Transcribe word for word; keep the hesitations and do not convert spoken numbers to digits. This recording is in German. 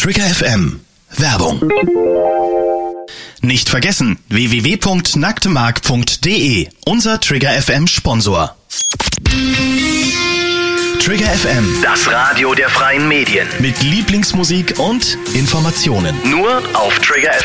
Trigger F M. Werbung. Nicht vergessen, w w w punkt nacktemark punkt de, unser Trigger F M Sponsor. Trigger F M, das Radio der freien Medien. mit Lieblingsmusik und Informationen. Nur auf Trigger F